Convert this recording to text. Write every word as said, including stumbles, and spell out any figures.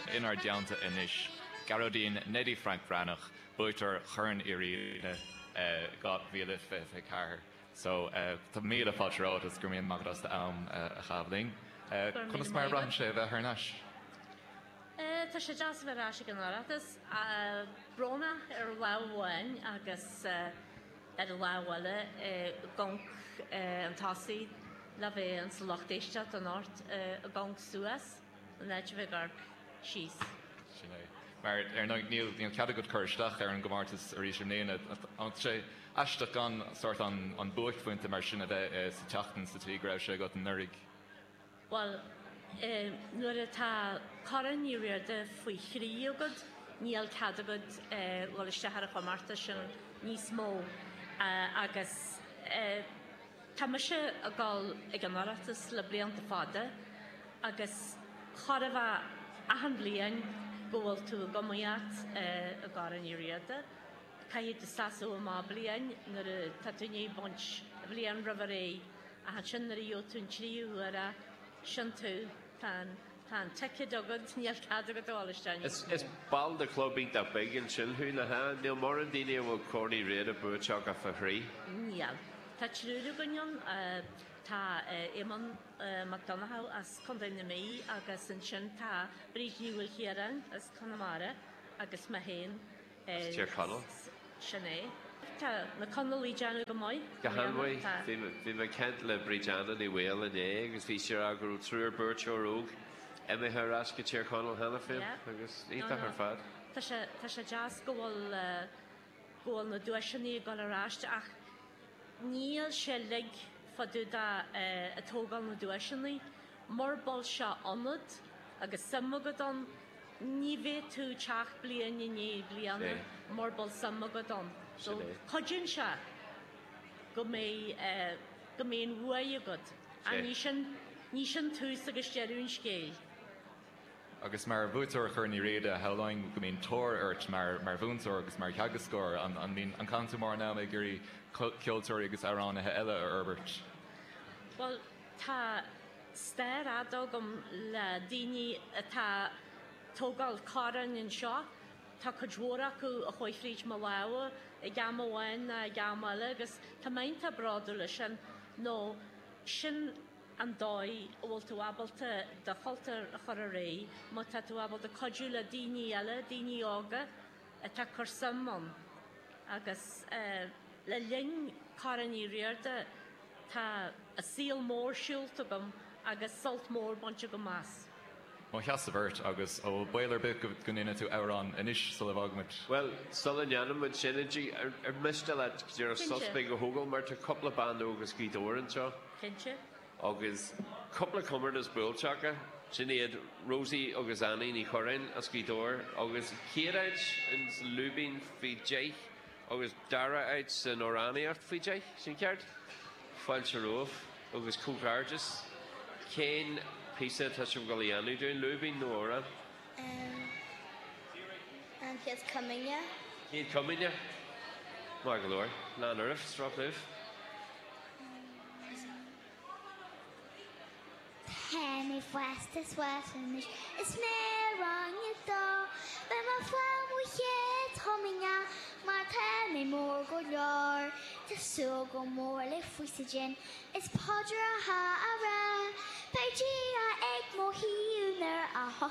inar deanta inis Garodín Neddy Frank Branach buitar churn irí gá bhíle fe car. So tá míle fáterátas gur míon magras am a chabling. Chunas mar bran sé bheith thnáis? Tá sé deas bheith rá an áratas brona ar láhhain agus ar láhhaile gong an tasaí le bheith an sa lochtéisteat an áirt a gong suas an leid bheith gar síos. Mar ar níl níl cead go chuirteach ar an gomartas a ríis néine an sé eisteach gan sort an an bucht fointe mar sinna bheith sa teachtain sa trí greibh sé got an nurig. Well, nuair atá coran ní riarda faoi chrí agad, níl cad agad bhil isteachar a chumarta sin níos mó agus tá me se a gáil ag an áratas le blianta fada agus chora bheith ahan blian gohfuil tú gomaíat a gáran ní riarda. Caihid de stasú a má blian nuair tá túné bont a blian rah ré a han sin ar ío tún tríú ara sin tú tan tan teiciid agad níl cad agad áilistein. Is ball de clubbing da begin sin hú na ha níl mar an daine bhfuil corní réad a buteach a fathrí? Níl. Tá trúú gonneon tá éman McDonagh as condaine mé agus an sin tá bríd níhfuil chéan as Connemara agus ma héin Tír Conal? Sinné. Tá na Conalí deanú go maiid? Gahanmhaid, bhí me cent le Brídeanna ní bhil in é, agus bhí sé agur trúr búirteó róg, Emma Harras go Tír Conal hena fé, agus íta ar fad. Tá sé jazz go bhfuil ggóil na dúisianí go aráiste ach níl sé lig fadú a tógáil na dúisianí, mar bol se anad agus samagad an ní bhé tú teach blian i ní blianana mar bol samagad an. So chodjin se go mé go mén bhuaigad a ní sin tús agus dearún scéil. Agus mar bhútar chur ní réide heáin go mbeon tóir airt mar mar bhúntar agus mar cheagascóir an an bhíon an cantu mar ná ag gurí ceoltóirí agus aránathe eile ar Herbert. Well, tá stair adó gom le daoine atá tógáil cáran in seo, tá chudhóra acu a chuoithríd má leha i gceam amháin na i gceam eile agus tá mainta bráú lei sin nó sin an dóid bhfuil tú abalta de choiltar a chur a ré, má tá tú abalta codú le daoine eile, daoine ága atá chur samman agus le linn cáran í riarda tá a síl mór siúlta gom agus salt mór bonte go más. Má cheas a bhirt agus ó bailar bit go gine tú árán inis sa le bhagmid. Well, sal an anam an synergy ar miste le ar suspect go thugáil mar tá coppla band agus gídóir anseo. Cinse? Agus coppla cumar is búilteacha, sin iad Rosie agus Annie ní chorainn as gídóir, agus chéad in Lubin fí deich, agus dara ait san Oraniart fí deich, sin ceart? Fáil se roh, agus cúcargus. Cén písa tá sem goíanú dún Lubin nó óra? An chéad cuminne. Chéad cuminne? Mar go leir, ná nuirh, strop nuh. Henny Festus Western is me wrong you do but my friend we hear Tominga my time me more go yard to so go more like fusigen it's podra ha ara Peggy I egg mo he